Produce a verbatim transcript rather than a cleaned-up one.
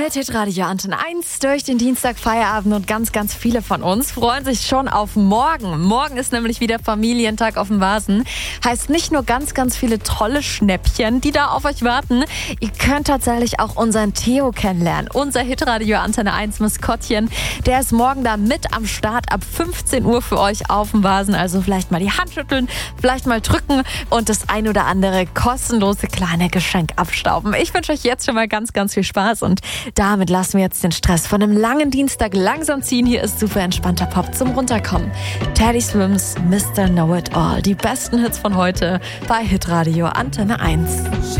Mit Hitradio Antenne eins durch den Dienstagfeierabend und ganz, ganz viele von uns freuen sich schon auf morgen. Morgen ist nämlich wieder Familientag auf dem Vasen. Heißt nicht nur ganz, ganz viele tolle Schnäppchen, die da auf euch warten. Ihr könnt tatsächlich auch unseren Theo kennenlernen. Unser Hitradio Antenne eins Maskottchen. Der ist morgen da mit am Start ab fünfzehn Uhr für euch auf dem Vasen. Also vielleicht mal die Hand schütteln, vielleicht mal drücken und das ein oder andere kostenlose kleine Geschenk abstauben. Ich wünsche euch jetzt schon mal ganz, ganz viel Spaß und damit lassen wir jetzt den Stress von einem langen Dienstag langsam ziehen. Hier ist super entspannter Pop zum Runterkommen. Teddy Swims, Mister Know It All. Die besten Hits von heute bei Hitradio Antenne eins.